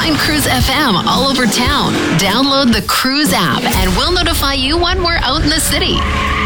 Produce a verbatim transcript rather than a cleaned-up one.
find Cruise F M all over town. Download the Cruise app and we'll notify you when we're out in the city.